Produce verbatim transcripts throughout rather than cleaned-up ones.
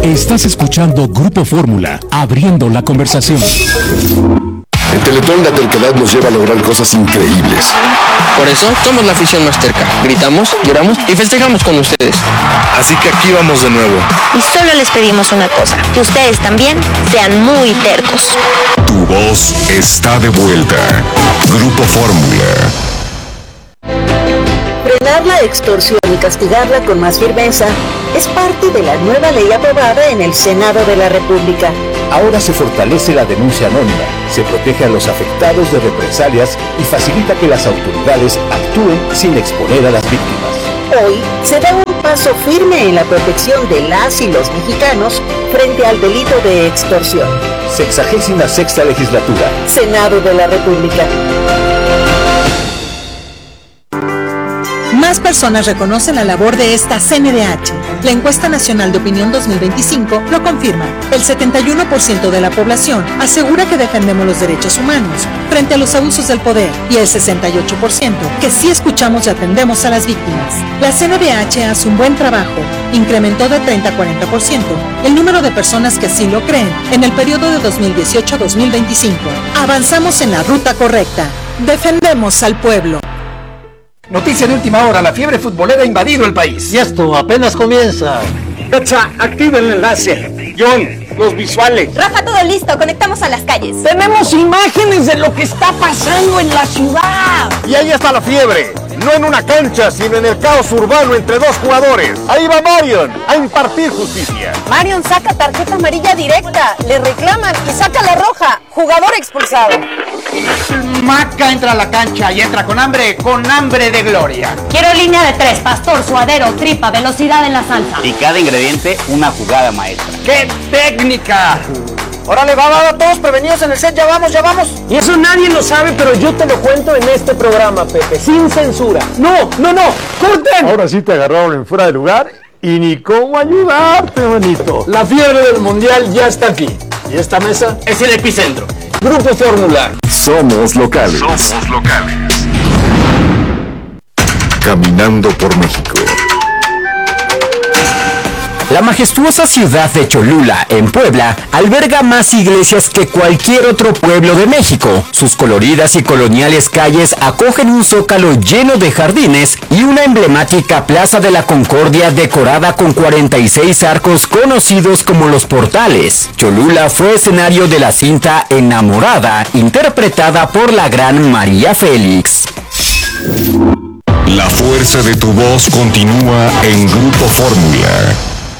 Estás escuchando Grupo Fórmula, abriendo la conversación. En Teletón la terquedad nos lleva a lograr cosas increíbles. Por eso somos la afición más terca. Gritamos, lloramos y festejamos con ustedes. Así que aquí vamos de nuevo. Y solo les pedimos una cosa, que ustedes también sean muy tercos. Tu voz está de vuelta. Grupo Fórmula. Frenar la extorsión y castigarla con más firmeza es parte de la nueva ley aprobada en el Senado de la República. Ahora se fortalece la denuncia anónima, se protege a los afectados de represalias y facilita que las autoridades actúen sin exponer a las víctimas. Hoy se da un paso firme en la protección de las y los mexicanos frente al delito de extorsión. Sexagésima sexta legislatura. Senado de la República. Más personas reconocen la labor de esta C N D H. La encuesta nacional de opinión dos mil veinticinco lo confirma. El setenta y uno por ciento de la población asegura que defendemos los derechos humanos frente a los abusos del poder y el sesenta y ocho por ciento que sí escuchamos y atendemos a las víctimas. La C N D H hace un buen trabajo. Incrementó de treinta a cuarenta por ciento el número de personas que sí lo creen en el periodo de dos mil dieciocho a dos mil veinticinco. Avanzamos en la ruta correcta. Defendemos al pueblo. Noticia de última hora, la fiebre futbolera ha invadido el país. Y esto apenas comienza. Pecha, activa el enlace. John, los visuales. Rafa, todo listo, conectamos a las calles. Tenemos imágenes de lo que está pasando en la ciudad. Y ahí está la fiebre. No en una cancha, sino en el caos urbano entre dos jugadores. Ahí va Marion a impartir justicia. Marion saca tarjeta amarilla directa, le reclaman y saca la roja. Jugador expulsado. Maca entra a la cancha y entra con hambre, con hambre de gloria. Quiero línea de tres, pastor, suadero, tripa, velocidad en la salsa. Y cada ingrediente una jugada maestra. ¡Qué técnica! Órale, va, va, va, todos prevenidos en el set, ya vamos, ya vamos. Y eso nadie lo sabe, pero yo te lo cuento en este programa, Pepe, sin censura. No, no, no, corten. Ahora sí te agarraron en fuera de lugar y ni cómo ayudarte, manito. La fiebre del mundial ya está aquí. Y esta mesa es el epicentro. Grupo Fórmula. Somos locales. Somos locales. Caminando por México. La majestuosa ciudad de Cholula, en Puebla, alberga más iglesias que cualquier otro pueblo de México. Sus coloridas y coloniales calles acogen un zócalo lleno de jardines y una emblemática Plaza de la Concordia decorada con cuarenta y seis arcos conocidos como los portales. Cholula fue escenario de la cinta Enamorada, interpretada por la gran María Félix. La fuerza de tu voz continúa en Grupo Fórmula.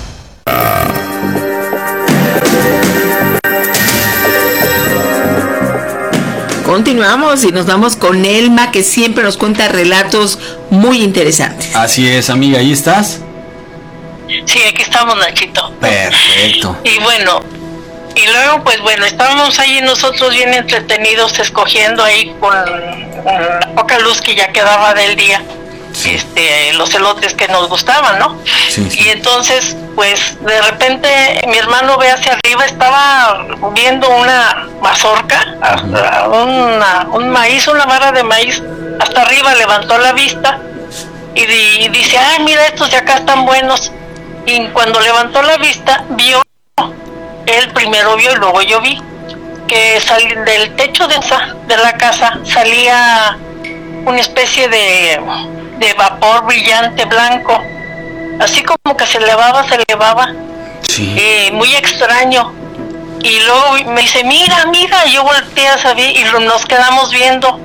Continuamos y nos vamos con Elma, que siempre nos cuenta relatos muy interesantes. Así es, amiga, ¿ahí estás? Sí, aquí estamos, Nachito. Perfecto. Y bueno, y luego pues bueno, estábamos ahí nosotros bien entretenidos escogiendo ahí con, con la poca luz que ya quedaba del día, sí. este, los elotes que nos gustaban, ¿no? Sí, sí. Y entonces pues de repente mi hermano ve hacia arriba, estaba viendo una mazorca, una, un maíz, una vara de maíz, hasta arriba levantó la vista y, y dice, ay, mira, estos de acá están buenos. Y cuando levantó la vista, vio, él primero vio y luego yo vi, que sal, del techo de, de la casa salía una especie de, de vapor brillante blanco, así como que se elevaba, se elevaba, sí. eh, muy extraño. Y luego me dice, mira, mira, yo volteé a saber y nos quedamos viendo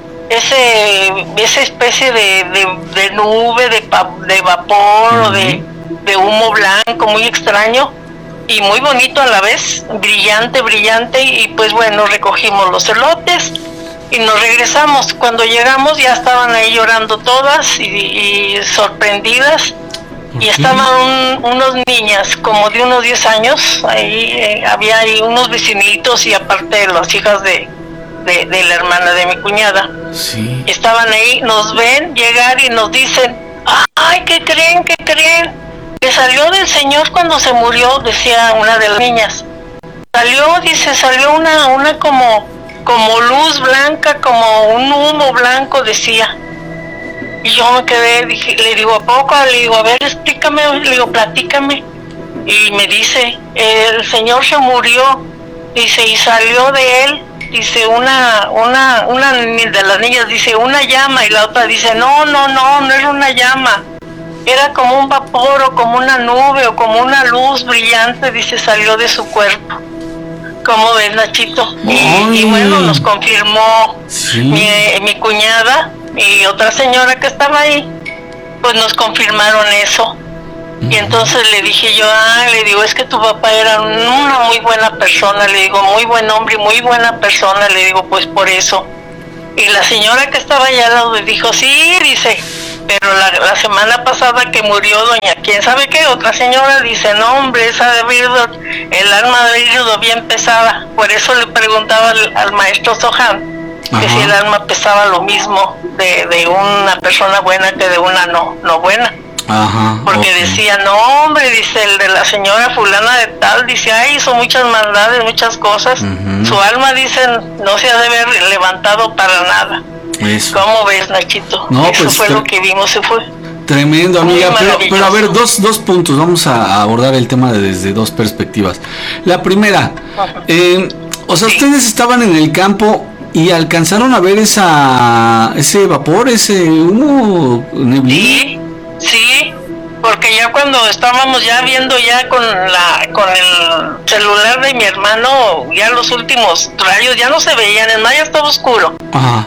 ese esa especie de, de, de nube, de, de vapor, uh-huh. o de, de humo blanco, muy extraño y muy bonito a la vez, brillante, brillante. Y pues bueno, recogimos los elotes y nos regresamos. Cuando llegamos ya estaban ahí llorando todas y, y sorprendidas. Y estaban un, unos niñas como de unos diez años, ahí eh, había ahí unos vecinitos y aparte las hijas de, de, de la hermana de mi cuñada. Sí. Estaban ahí, nos ven llegar y nos dicen, ay, ¿qué creen? ¿Qué creen? Que salió del Señor cuando se murió, decía una de las niñas. Salió, dice, salió una, una como, como luz blanca, como un humo blanco, decía. Y yo me quedé, dije, le digo, ¿a poco? Le digo, a ver, explícame, le digo, platícame. y me dice, el señor se murió, dice, y salió de él, dice, una, una, una de las niñas dice, una llama, y la otra dice, no, no, no, no era una llama, era como un vapor o como una nube o como una luz brillante, dice, salió de su cuerpo. ¿Cómo ves, Nachito? Y, y bueno, nos confirmó sí. mi, mi cuñada y otra señora que estaba ahí, pues nos confirmaron eso. Uh-huh. Y entonces le dije yo, ah, le digo, es que tu papá era una muy buena persona, le digo, muy buen hombre y muy buena persona, le digo, pues por eso. Y la señora que estaba allá al lado me dijo, sí, dice, pero la, la semana pasada que murió doña, ¿quién sabe qué? Otra señora dice, no hombre, esa de haber ido, el alma de haber ido bien pesada. Por eso le preguntaba al, al maestro Sohan, que Ajá. si el alma pesaba lo mismo de, de una persona buena que de una no, no buena. Ajá, porque okay. decía, no hombre, dice el de la señora fulana de tal, dice, ay, hizo muchas maldades, muchas cosas, uh-huh. su alma, dicen, no se ha de haber levantado para nada. Eso. ¿Cómo ves, Nachito? No, eso pues, fue lo que vimos, se fue. Tremendo, amiga, pero, pero a ver, dos, dos puntos, vamos a abordar el tema desde dos perspectivas. La primera, eh, o sea, sí. ustedes estaban en el campo y alcanzaron a ver esa ese vapor, ese humo, neblina. Sí, sí, porque ya cuando estábamos ya viendo ya con la con el celular de mi hermano, ya los últimos rayos ya no se veían, el mar ya estaba oscuro. Ajá.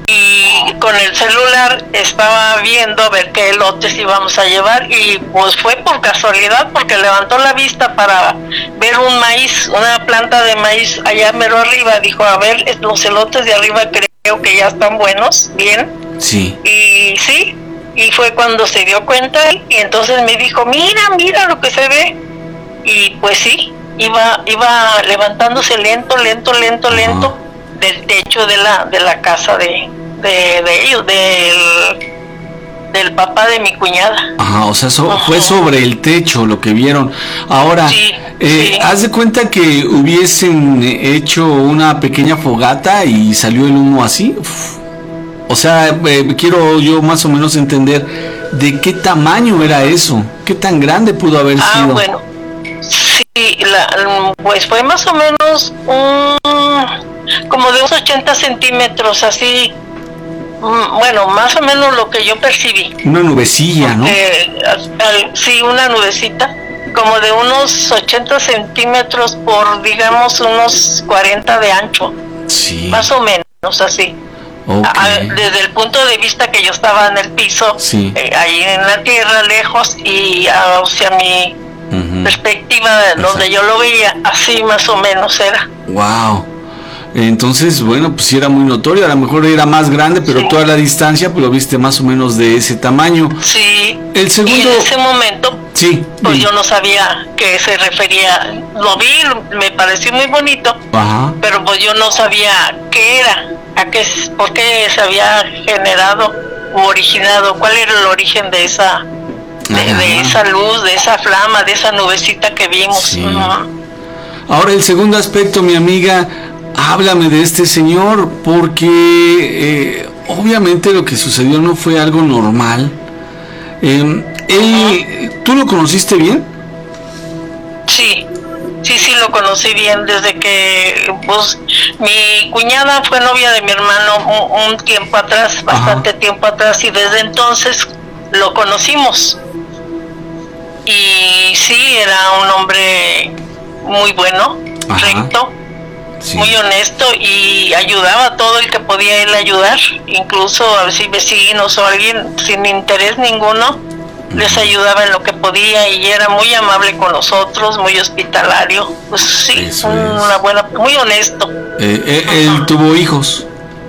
Y con el celular estaba viendo a ver qué elotes íbamos a llevar y pues fue por casualidad porque levantó la vista para ver un maíz, una planta de maíz allá mero arriba, dijo, a ver, los elotes de arriba creo que ya están buenos, bien. Sí. Y sí, y fue cuando se dio cuenta y entonces me dijo, mira, mira lo que se ve. Y pues sí, iba iba levantándose lento, lento, lento, Ajá. lento del techo de la de la casa de de, de ellos, del del papá de mi cuñada. Ajá, o sea, so, fue sobre el techo lo que vieron. Ahora, sí, eh, sí. haz de cuenta que hubiesen hecho una pequeña fogata y salió el humo así. Uf. O sea, eh, quiero yo más o menos entender de qué tamaño era eso, qué tan grande pudo haber ah, sido. Ah, bueno, sí, la, pues fue más o menos un, como de unos ochenta centímetros, así, bueno, más o menos lo que yo percibí. Una nubecilla, ¿no? Eh, al, al, sí, una nubecita, como de unos ochenta centímetros por, digamos, unos cuarenta de ancho. Sí. Más o menos, así. Okay. A, desde el punto de vista que yo estaba en el piso, sí. eh, ahí en la tierra, lejos, y hacia mi uh-huh. perspectiva, de donde yo lo veía, así más o menos era. Wow. Entonces, bueno, pues sí era muy notorio, a lo mejor era más grande, pero sí. toda la distancia, pues lo viste más o menos de ese tamaño. Sí. El segundo. Y en ese momento, sí. pues sí. yo no sabía que se refería, lo vi, me pareció muy bonito, Ajá. pero pues yo no sabía qué era, a qué, por qué se había generado u originado, cuál era el origen de esa, de, de esa luz, de esa flama, de esa nubecita que vimos. Sí. Uh-huh. Ahora el segundo aspecto, mi amiga. Háblame de este señor, porque eh, obviamente lo que sucedió no fue algo normal. Eh, él, ¿tú lo conociste bien? Sí, sí, sí lo conocí bien desde que, pues, mi cuñada fue novia de mi hermano un, un tiempo atrás, bastante Ajá. tiempo atrás, y desde entonces lo conocimos. Y sí, era un hombre muy bueno, Ajá. recto. Sí. Muy honesto y ayudaba a todo el que podía él ayudar, incluso a ver si vecinos o alguien sin interés ninguno, uh-huh. les ayudaba en lo que podía y era muy amable con nosotros, muy hospitalario, pues sí, Eso una es. buena, muy honesto. Eh, eh, ¿Él uh-huh. tuvo hijos?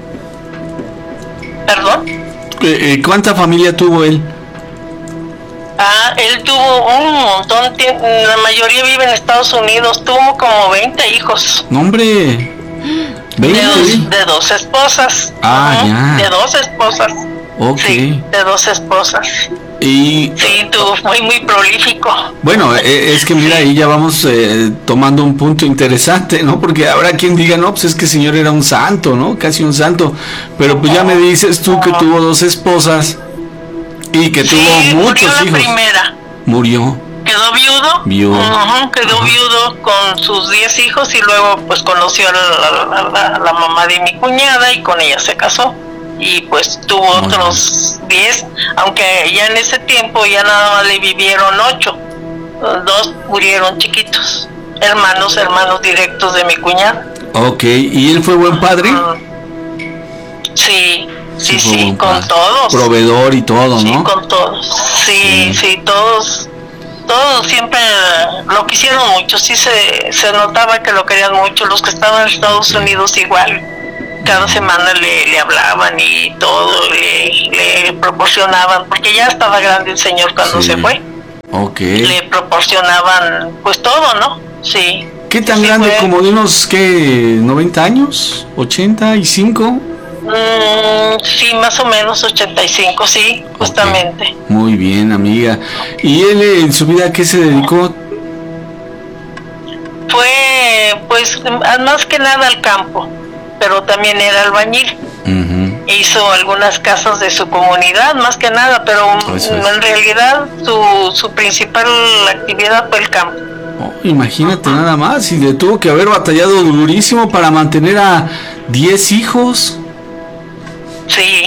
¿Perdón? Eh, eh, ¿Cuánta familia tuvo él? Ah, él tuvo un montón, la mayoría vive en Estados Unidos, tuvo como veinte hijos. No, hombre, veinte. De dos, de dos esposas. Ah, uh-huh, ya. De dos esposas. Ok. Sí, de dos esposas. Y... Sí, tuvo muy, muy prolífico. Bueno, eh, es que mira, ahí ya vamos eh, tomando un punto interesante, ¿no? Porque habrá quien diga, no, pues es que el señor era un santo, ¿no? Casi un santo. Pero pues ya me dices tú que tuvo dos esposas. Y que sí, tuvo muchos murió la hijos. Primera. Murió. Que quedó viudo, viudo. Uh-huh, quedó uh-huh. viudo con sus diez hijos y luego pues conoció a la, la, la, la mamá de mi cuñada y con ella se casó y pues tuvo uh-huh. otros diez, aunque ya en ese tiempo ya nada más le vivieron ocho, dos murieron chiquitos, hermanos, hermanos directos de mi cuñada. Ok, ¿y él fue buen padre? Uh, sí. Sí, sí, sí con padre. Todos. Proveedor y todo, sí, ¿no? Sí, con todos. Sí, sí, sí, todos, todos siempre lo quisieron mucho. Sí, se, se notaba que lo querían mucho. Los que estaban en Estados Unidos igual. Cada semana le, le hablaban y todo, le, le proporcionaban, porque ya estaba grande el señor cuando sí. se fue. Ok. Le proporcionaban, pues todo, ¿no? Sí. ¿Qué tan sí grande? Fue... ¿Como de unos, qué, noventa años? ¿ochenta y cinco? Mm, sí, más o menos ochenta y cinco, sí, justamente. Okay. Muy bien, amiga. ¿Y él en su vida a qué se dedicó? Fue, pues, más que nada al campo, pero también era albañil. Uh-huh. Hizo algunas casas de su comunidad, más que nada, pero Eso en es. realidad su, su principal actividad fue el campo. Oh, imagínate uh-huh. nada más, y le tuvo que haber batallado durísimo para mantener a diez hijos. Sí,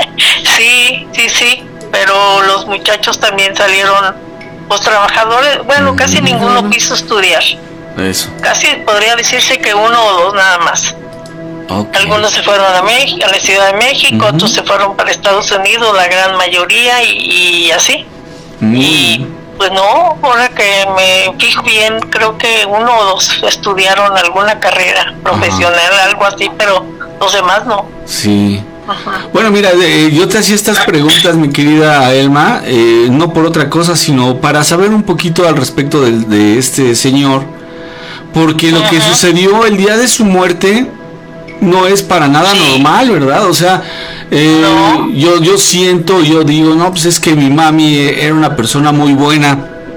sí, sí, sí, pero los muchachos también salieron, pues trabajadores, bueno, casi mm. ninguno quiso estudiar. Eso. Casi podría decirse que uno o dos nada más. Okay. Algunos se fueron a México, a la Ciudad de México, uh-huh. otros se fueron para Estados Unidos, la gran mayoría, y, y así. Mm. Y pues no, ahora que me fijo bien, creo que uno o dos estudiaron alguna carrera profesional, uh-huh. algo así, pero los demás no. Sí. Ajá. Bueno, mira, eh, yo te hacía estas preguntas, mi querida Elma, eh, no por otra cosa, sino para saber un poquito al respecto de, de este señor, porque lo Ajá. que sucedió el día de su muerte no es para nada sí. normal, ¿verdad? O sea, eh, no. yo, yo siento, yo digo, no, pues es que mi mami era una persona muy buena,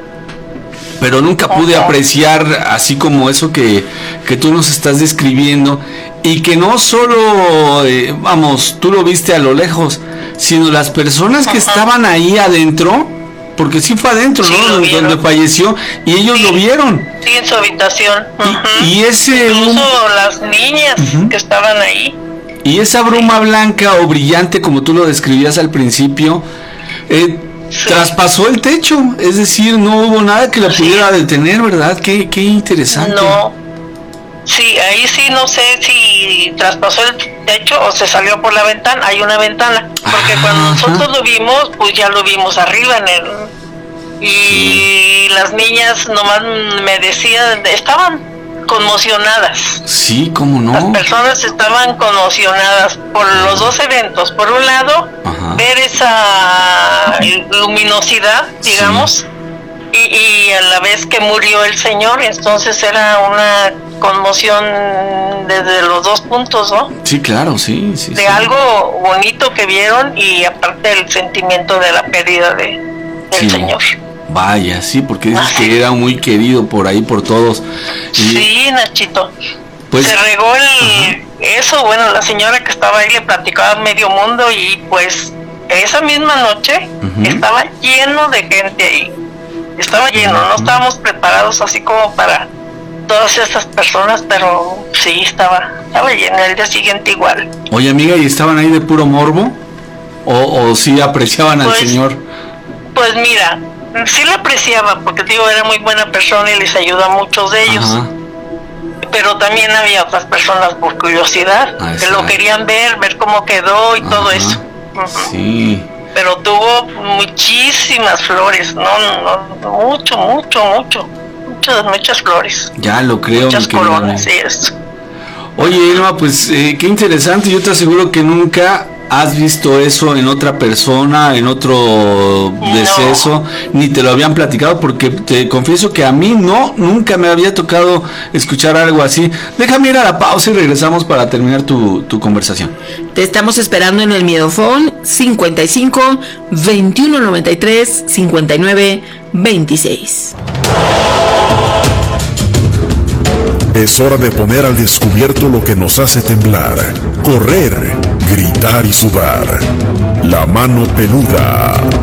pero nunca pude Ajá. apreciar así como eso que, que tú nos estás describiendo. Y que no solo, eh, vamos, tú lo viste a lo lejos, sino las personas que Ajá. estaban ahí adentro, porque sí fue adentro, sí, ¿no? Donde, donde falleció, y ellos sí. lo vieron. Sí, en su habitación. Y, y ese... Incluso um, las niñas uh-huh. que estaban ahí. Y esa bruma blanca o brillante, como tú lo describías al principio, eh, sí. traspasó el techo, es decir, no hubo nada que la sí. pudiera detener, ¿verdad? Qué, qué interesante. No. Sí, ahí sí no sé si traspasó el techo o se salió por la ventana. Hay una ventana, porque ah, cuando nosotros ajá. lo vimos, pues ya lo vimos arriba en el... Y sí. las niñas nomás me decían, estaban conmocionadas. Sí, ¿cómo no? Las personas estaban conmocionadas por los dos eventos. Por un lado, ajá. ver esa luminosidad, digamos, sí. y, y a la vez que murió el señor, entonces era una conmoción desde los dos puntos, ¿no? Sí, claro, sí, sí. De sí. algo bonito que vieron y aparte el sentimiento de la pérdida de, del sí. señor. Vaya, sí, porque dices ah, que sí. era muy querido por ahí, por todos. Y, sí, Nachito. Pues, se regó el, eso, bueno, la señora que estaba ahí le platicaba a medio mundo y pues esa misma noche uh-huh. estaba lleno de gente ahí. Estaba lleno, uh-huh. no estábamos preparados así como para todas esas personas, pero sí, estaba, estaba lleno, el día siguiente igual. Oye, amiga, ¿y estaban ahí de puro morbo? ¿O, o sí apreciaban pues, al señor? Pues mira, sí lo apreciaba, porque digo, era muy buena persona y les ayuda a muchos de ellos. Ajá. Pero también había otras personas por curiosidad, ah, que lo querían ver, ver cómo quedó y Ajá. todo eso. Uh-huh. Sí. Pero tuvo muchísimas flores, no, no, mucho, mucho, mucho. Muchas, muchas flores. Ya lo creo. Muchas coronas, sí, eso. Oye, Elma, pues eh, qué interesante. Yo te aseguro que nunca has visto eso en otra persona, en otro no. deceso, ni te lo habían platicado, porque te confieso que a mí no, nunca me había tocado escuchar algo así. Déjame ir a la pausa y regresamos para terminar tu, tu conversación. Te estamos esperando en el Miedofón cincuenta y cinco, veintiuno noventa y tres, cincuenta y nueve, veintiséis. Es hora de poner al descubierto lo que nos hace temblar, correr, gritar y sudar. La mano peluda.